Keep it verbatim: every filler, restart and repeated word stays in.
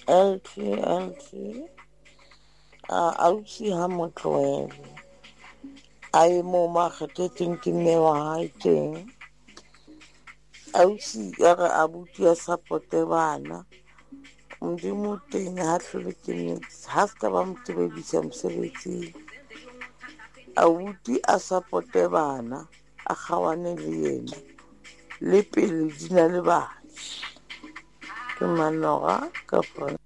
L T L T a ausi ha Motloele a e mo makgetetseng ke mme wa hae teng. Ausi a re abuti a support-e bana Modimo teng ha hlole ke nnete ha se ka ba mo tebedisa mosebetsing. Abuti a support-e bana a kgawane le yena le pele di na le bana ke Manora ka